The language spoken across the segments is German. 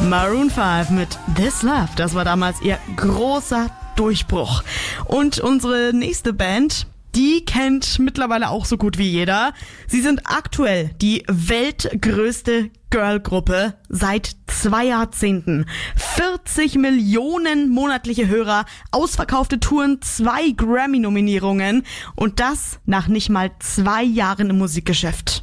Maroon 5 mit This Love. Das war damals ihr großer Durchbruch. Und unsere nächste Band, die kennt mittlerweile auch so gut wie jeder. Sie sind aktuell die weltgrößte Girlgruppe seit 2 Jahrzehnten. 40 Millionen monatliche Hörer, ausverkaufte Touren, 2 Grammy-Nominierungen und das nach nicht mal 2 Jahren im Musikgeschäft.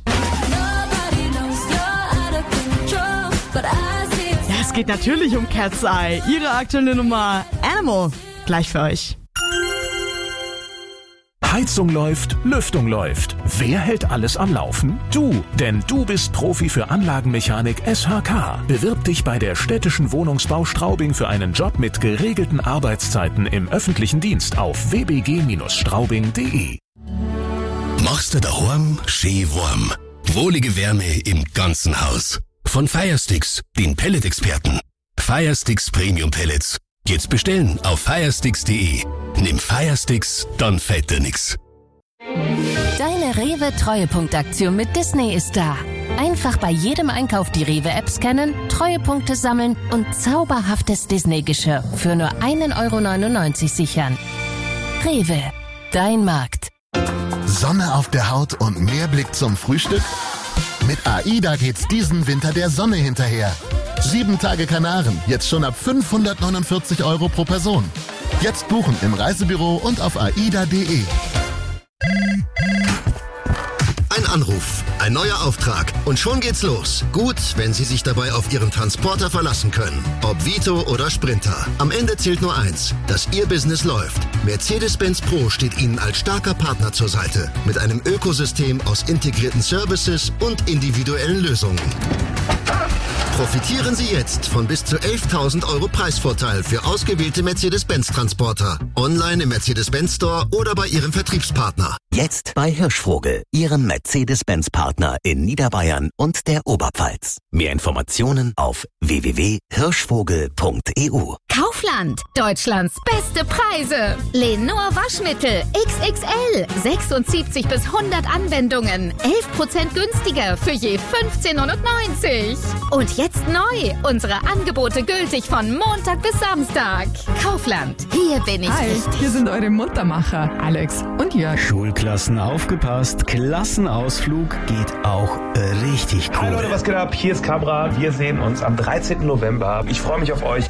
Ja, es geht natürlich um Cat's Eye. Ihre aktuelle Nummer Animal. Gleich für euch. Heizung läuft, Lüftung läuft. Wer hält alles am Laufen? Du, denn du bist Profi für Anlagenmechanik SHK. Bewirb dich bei der Städtischen Wohnungsbau Straubing für einen Job mit geregelten Arbeitszeiten im öffentlichen Dienst auf wbg-straubing.de. Machst du daheim schön warm. Wohlige Wärme im ganzen Haus. Von Firesticks, den Pellet-Experten. Firesticks Premium Pellets. Jetzt bestellen auf firesticks.de. Nimm Firesticks, dann fällt dir nix. Deine Rewe-Treuepunktaktion mit Disney ist da. Einfach bei jedem Einkauf die Rewe-App scannen, Treuepunkte sammeln und zauberhaftes Disney-Geschirr für nur 1,99 € sichern. Rewe, dein Markt. Sonne auf der Haut und mehr Blick zum Frühstück? Mit AIDA geht's diesen Winter der Sonne hinterher. 7 Tage Kanaren, jetzt schon ab 549 € pro Person. Jetzt buchen im Reisebüro und auf aida.de. Ein Anruf, ein neuer Auftrag und schon geht's los. Gut, wenn Sie sich dabei auf Ihren Transporter verlassen können. Ob Vito oder Sprinter. Am Ende zählt nur eins, dass Ihr Business läuft. Mercedes-Benz Pro steht Ihnen als starker Partner zur Seite. Mit einem Ökosystem aus integrierten Services und individuellen Lösungen. Profitieren Sie jetzt von bis zu 11.000 € Preisvorteil für ausgewählte Mercedes-Benz-Transporter. Online im Mercedes-Benz Store oder bei Ihrem Vertriebspartner. Jetzt bei Hirschvogel, Ihrem Mercedes-Benz-Partner in Niederbayern und der Oberpfalz. Mehr Informationen auf www.hirschvogel.eu. Kaufland, Deutschlands beste Preise. Lenor Waschmittel XXL, 76 bis 100 Anwendungen, 11% günstiger für je 15,90 €. Und jetzt neu, unsere Angebote gültig von Montag bis Samstag. Kaufland, hier bin ich. Hi, richtig. hier sind eure Muntermacher, Alex und Jörg. Schulklassen aufgepasst, Klassenausflug geht auch richtig cool. Hi Leute, was geht ab? Hier ist Cabra. Wir sehen uns am 13. November. Ich freue mich auf euch.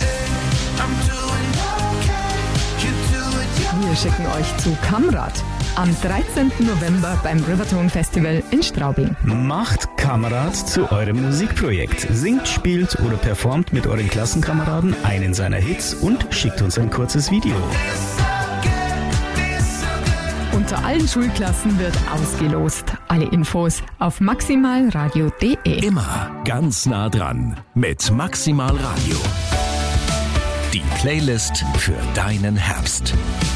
Wir schicken euch zu Kamrad am 13. November beim Rivertone Festival in Straubing. Macht Kamerad zu eurem Musikprojekt. Singt, spielt oder performt mit euren Klassenkameraden einen seiner Hits und schickt uns ein kurzes Video. Unter allen Schulklassen wird ausgelost. Alle Infos auf maximalradio.de. Immer ganz nah dran mit Maximal Radio. Die Playlist für deinen Herbst.